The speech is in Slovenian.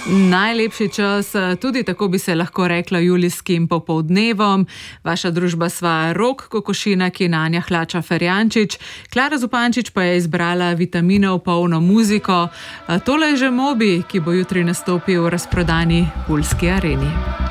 Najlepši čas, tudi tako bi se lahko rekla, julijskim popoldnevom. Vaša družba sva Rok Kokošinak in Anja Hlača-Ferjančič. Klara Zupančič pa je izbrala vitaminov polno muziko. Tole je že Mobi, ki bo jutri nastopil v razprodani Pulski areni.